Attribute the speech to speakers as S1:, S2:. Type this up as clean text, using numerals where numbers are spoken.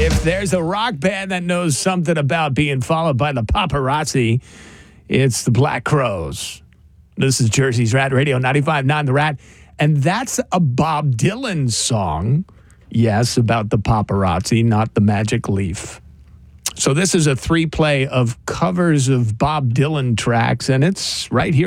S1: If there's a rock band that knows something about being followed by the paparazzi, it's the Black Crowes. This is Jersey's Rat Radio, 95.9 The Rat. And that's a Bob Dylan song. Yes, about the paparazzi, not the Magic Leaf. So this is a 3-play of covers of Bob Dylan tracks, and it's right here.